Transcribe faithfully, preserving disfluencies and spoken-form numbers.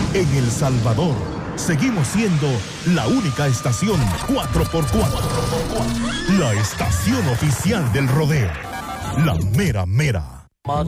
En El Salvador, seguimos siendo la única estación cuatro por cuatro. La estación oficial del rodeo. La mera mera.